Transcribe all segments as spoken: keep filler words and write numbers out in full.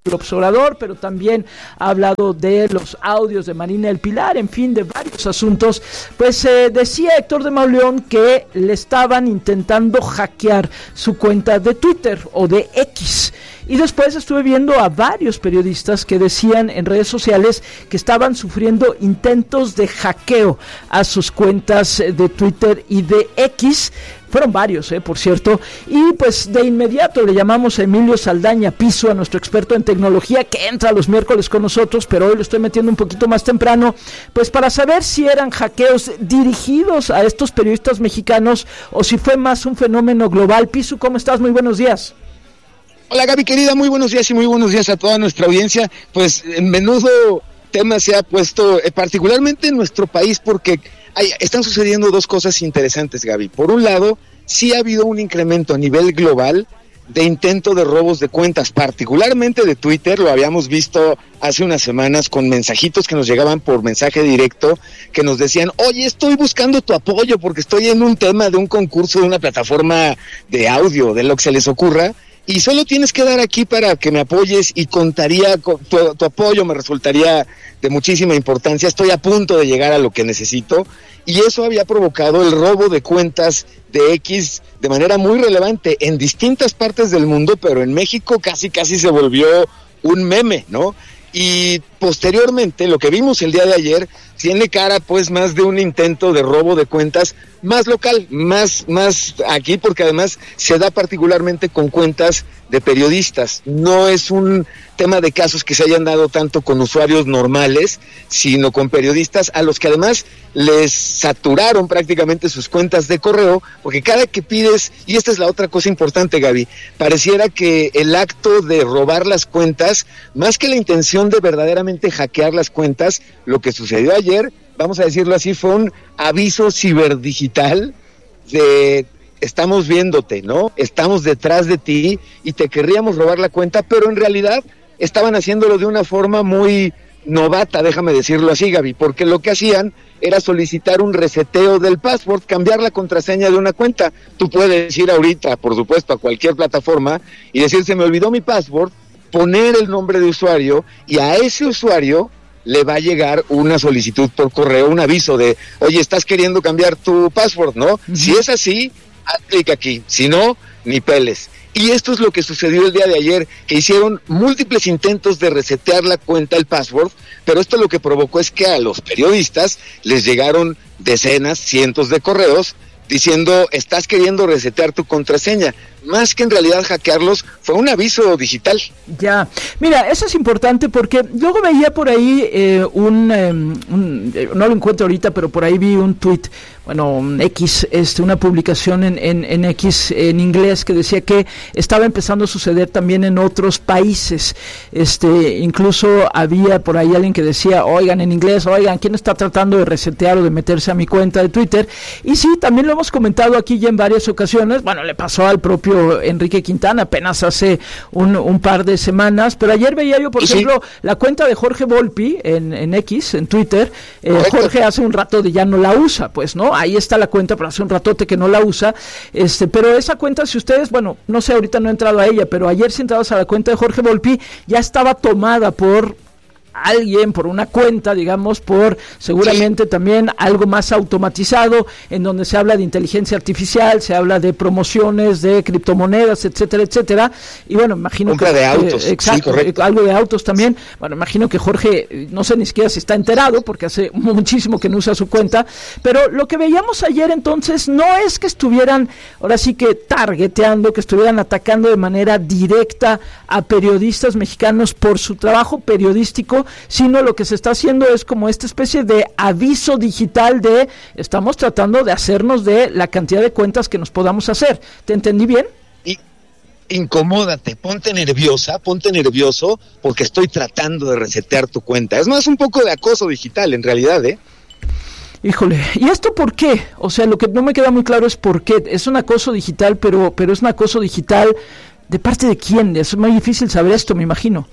López Obrador, pero también ha hablado de los audios de Marina del Pilar, en fin, de varios asuntos. Pues eh, decía Héctor de Mauleón que le estaban intentando hackear su cuenta de Twitter o de X. Y después estuve viendo a varios periodistas que decían en redes sociales que estaban sufriendo intentos de hackeo a sus cuentas de Twitter y de X. Fueron varios, eh, por cierto. Y pues de inmediato le llamamos a Emilio Saldaña Piso, a nuestro experto en tecnología, que entra los miércoles con nosotros, pero hoy lo estoy metiendo un poquito más temprano, pues para saber si eran hackeos dirigidos a estos periodistas mexicanos o si fue más un fenómeno global. Piso, ¿cómo estás? Muy buenos días. Hola Gaby querida, muy buenos días y muy buenos días a toda nuestra audiencia. Pues en menudo tema se ha puesto, eh, particularmente en nuestro país, porque hay, están sucediendo dos cosas interesantes, Gaby. Por un lado, sí ha habido un incremento a nivel global de intento de robos de cuentas, particularmente de Twitter. Lo habíamos visto hace unas semanas con mensajitos que nos llegaban por mensaje directo, que nos decían, oye, estoy buscando tu apoyo porque estoy en un tema de un concurso de una plataforma de audio, de lo que se les ocurra, y solo tienes que dar aquí para que me apoyes y contaría con tu, tu apoyo, me resultaría de muchísima importancia, estoy a punto de llegar a lo que necesito. Y eso había provocado el robo de cuentas de X de manera muy relevante en distintas partes del mundo, pero en México casi casi se volvió un meme, ¿no? Y posteriormente, lo que vimos el día de ayer, tiene cara pues más de un intento de robo de cuentas más local, más, más aquí, porque además se da particularmente con cuentas de periodistas. No es un tema de casos que se hayan dado tanto con usuarios normales, sino con periodistas a los que además les saturaron prácticamente sus cuentas de correo, porque cada que pides, y esta es la otra cosa importante, Gaby, pareciera que el acto de robar las cuentas, más que la intención de verdaderamente hackear las cuentas, lo que sucedió ayer, vamos a decirlo así, fue un aviso ciberdigital de estamos viéndote, ¿no? Estamos detrás de ti y te querríamos robar la cuenta, pero en realidad estaban haciéndolo de una forma muy novata, déjame decirlo así, Gaby, porque lo que hacían era solicitar un reseteo del password, cambiar la contraseña de una cuenta. Tú puedes ir ahorita, por supuesto, a cualquier plataforma y decir, se me olvidó mi password, poner el nombre de usuario y a ese usuario le va a llegar una solicitud por correo, un aviso de, oye, estás queriendo cambiar tu password, ¿no? Uh-huh. Si es así, haz clic aquí, si no, ni peles. Y esto es lo que sucedió el día de ayer, que hicieron múltiples intentos de resetear la cuenta, el password, pero esto lo que provocó es que a los periodistas les llegaron decenas, cientos de correos diciendo, estás queriendo resetear tu contraseña. Más que en realidad hackearlos, fue un aviso digital. Ya, mira, eso es importante porque luego veía por ahí eh, un, eh, un, eh, no lo encuentro ahorita, pero por ahí vi un tweet, bueno, un X, este, una publicación en, en, en X en inglés que decía que estaba empezando a suceder también en otros países. Este, incluso había por ahí alguien que decía, oigan, en inglés, oigan, ¿quién está tratando de resetear o de meterse a mi cuenta de Twitter? Y sí, también lo hemos comentado aquí ya en varias ocasiones. Bueno, le pasó al propio Enrique Quintana apenas hace un, un par de semanas, pero ayer veía yo, por ¿Sí? ejemplo, la cuenta de Jorge Volpi en, en X, en Twitter. eh, Jorge hace un rato de ya no la usa, pues, ¿no? Ahí está la cuenta, pero hace un ratote que no la usa, este, pero esa cuenta, si ustedes, bueno, no sé, ahorita no he entrado a ella, pero ayer si entrabas a la cuenta de Jorge Volpi, ya estaba tomada por alguien, por una cuenta, digamos, por seguramente sí. también algo más automatizado, en donde se habla de inteligencia artificial, se habla de promociones, de criptomonedas, etcétera, etcétera, y bueno, imagino compra que... de autos, eh, exacto, sí, algo de autos también, bueno, imagino que Jorge, no sé ni siquiera si está enterado, porque hace muchísimo que no usa su cuenta, pero lo que veíamos ayer entonces, no es que estuvieran, ahora sí que targeteando, que estuvieran atacando de manera directa a periodistas mexicanos por su trabajo periodístico, sino lo que se está haciendo es como esta especie de aviso digital de estamos tratando de hacernos de la cantidad de cuentas que nos podamos hacer. ¿Te entendí bien? Y incomódate, ponte nerviosa, ponte nervioso porque estoy tratando de resetear tu cuenta. Es más un poco de acoso digital en realidad, ¿eh? Híjole, ¿y esto por qué? O sea, lo que no me queda muy claro es por qué. Es un acoso digital, pero, pero es un acoso digital ¿de parte de quién? Es muy difícil saber esto, me imagino.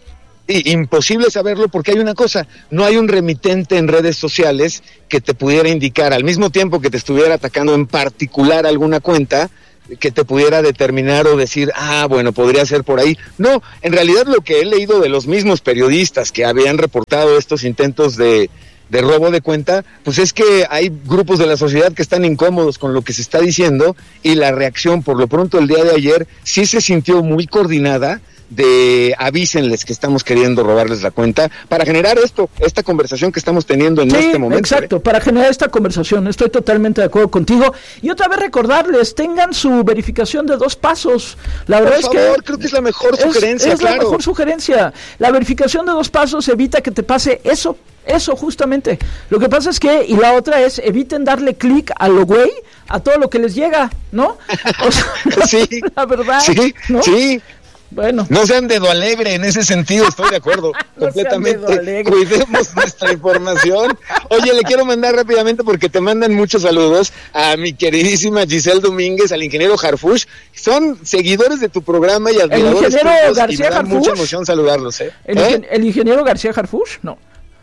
Sí, imposible saberlo porque hay una cosa, no hay un remitente en redes sociales que te pudiera indicar al mismo tiempo que te estuviera atacando en particular alguna cuenta, que te pudiera determinar o decir, ah, bueno, podría ser por ahí. No, en realidad lo que he leído de los mismos periodistas que habían reportado estos intentos de, de robo de cuenta, pues es que hay grupos de la sociedad que están incómodos con lo que se está diciendo, y la reacción, por lo pronto el día de ayer, sí se sintió muy coordinada, de avísenles que estamos queriendo robarles la cuenta, para generar esto, esta conversación que estamos teniendo en sí, este momento. Exacto, ¿eh? Para generar esta conversación, estoy totalmente de acuerdo contigo. Y otra vez recordarles, tengan su verificación de dos pasos. La verdad Por es favor, que creo que es la mejor es, sugerencia, es claro. la mejor sugerencia. La verificación de dos pasos evita que te pase eso. Eso justamente. Lo que pasa es que, y la otra es, eviten darle clic a lo güey, a todo lo que les llega, ¿no? O sea, sí, la verdad, sí, ¿no? sí. Bueno. No sean dedo alegre en ese sentido, estoy de acuerdo. No completamente. Cuidemos nuestra información. Oye, le quiero mandar rápidamente, porque te mandan muchos saludos, a mi queridísima Giselle Domínguez, al ingeniero Harfush. Son seguidores de tu programa y admiradores. El ingeniero tuyos, García y me da Harfush. mucha emoción saludarlos, ¿eh? ¿El, ¿Eh? ¿El ingeniero García Harfush? No.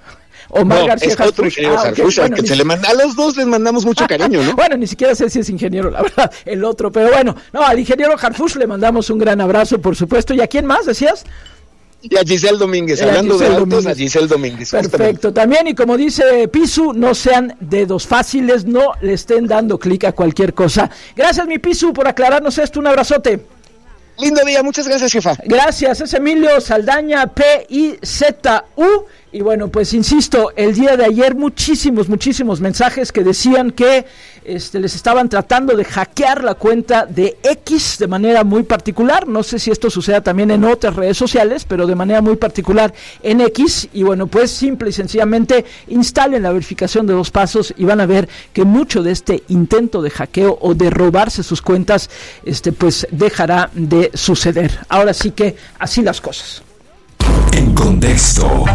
Omar no, García es Harfush. otro ingeniero ah, Harfush, okay. bueno, que se le manda, a los dos les mandamos mucho cariño, ¿no? Bueno, ni siquiera sé si es ingeniero, la verdad, el otro, pero bueno, no, al ingeniero Harfush le mandamos un gran abrazo, por supuesto. ¿Y a quién más decías? Y a Giselle Domínguez, y hablando Giselle de autos, Domínguez. a Giselle Domínguez. Perfecto, justamente. También, y como dice Pisu, no sean dedos fáciles, no le estén dando clic a cualquier cosa. Gracias, mi Pisu, por aclararnos esto, un abrazote. Lindo día, muchas gracias, jefa. Gracias, es Emilio Saldaña, P I Z U. Y bueno, pues insisto, el día de ayer muchísimos, muchísimos mensajes que decían que este, les estaban tratando de hackear la cuenta de X de manera muy particular. No sé si esto suceda también en otras redes sociales, pero de manera muy particular en X. Y bueno, pues simple y sencillamente instalen la verificación de dos pasos y van a ver que mucho de este intento de hackeo o de robarse sus cuentas, este, pues dejará de suceder. Ahora sí que así las cosas. En contexto.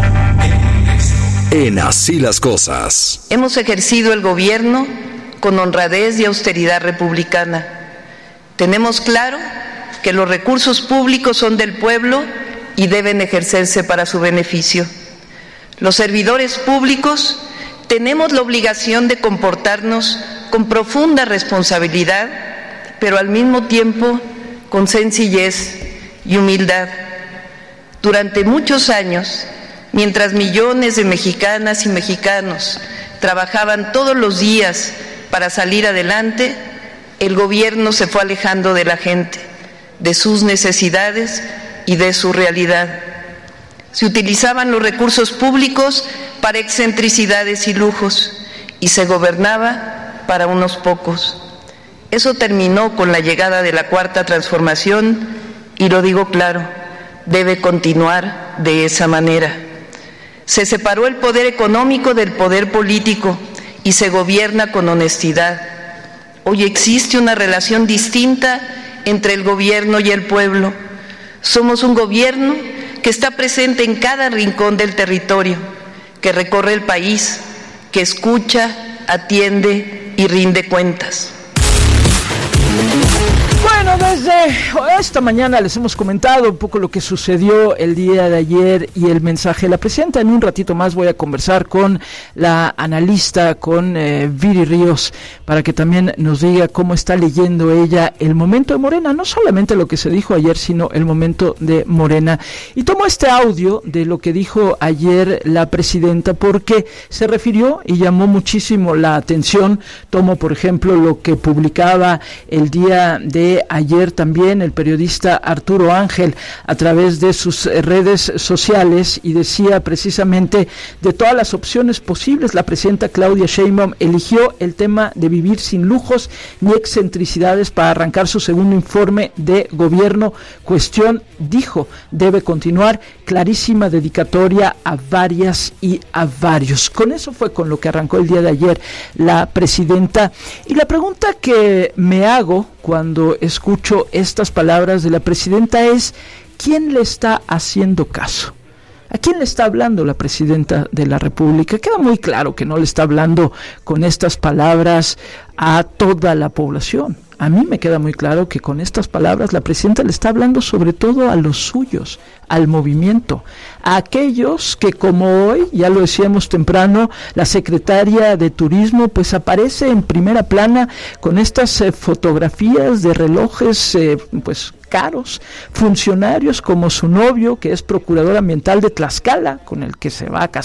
En Así las Cosas. Hemos ejercido el gobierno con honradez y austeridad republicana. Tenemos claro que los recursos públicos son del pueblo y deben ejercerse para su beneficio. Los servidores públicos tenemos la obligación de comportarnos con profunda responsabilidad, pero al mismo tiempo con sencillez y humildad. Durante muchos años, mientras millones de mexicanas y mexicanos trabajaban todos los días para salir adelante, el gobierno se fue alejando de la gente, de sus necesidades y de su realidad. Se utilizaban los recursos públicos para excentricidades y lujos, y se gobernaba para unos pocos. Eso terminó con la llegada de la Cuarta Transformación, y lo digo claro, debe continuar de esa manera. Se separó el poder económico del poder político y se gobierna con honestidad. Hoy existe una relación distinta entre el gobierno y el pueblo. Somos un gobierno que está presente en cada rincón del territorio, que recorre el país, que escucha, atiende y rinde cuentas. Bueno, desde esta mañana les hemos comentado un poco lo que sucedió el día de ayer y el mensaje de la presidenta. En un ratito más voy a conversar con la analista, con eh, Viri Ríos, para que también nos diga cómo está leyendo ella el momento de Morena, no solamente lo que se dijo ayer, sino el momento de Morena. Y tomo este audio de lo que dijo ayer la presidenta porque se refirió y llamó muchísimo la atención. Tomo, por ejemplo, lo que publicaba el día de ayer también el periodista Arturo Ángel a través de sus redes sociales, y decía precisamente: de todas las opciones posibles, la presidenta Claudia Sheinbaum eligió el tema de vivir sin lujos ni excentricidades para arrancar su segundo informe de gobierno. Cuestión, dijo, debe continuar. Clarísima dedicatoria a varias y a varios. Con eso fue con lo que arrancó el día de ayer la presidenta. Y la pregunta que me hago cuando escucho estas palabras de la presidenta es: ¿quién le está haciendo caso? ¿A quién le está hablando la presidenta de la República? Queda muy claro que no le está hablando con estas palabras a toda la población. a mí me queda muy claro que con estas palabras la presidenta le está hablando sobre todo a los suyos, al movimiento, a aquellos que como hoy, ya lo decíamos temprano, la secretaria de Turismo pues aparece en primera plana con estas eh, fotografías de relojes eh, pues caros, funcionarios como su novio, que es procurador ambiental de Tlaxcala, con el que se va a casar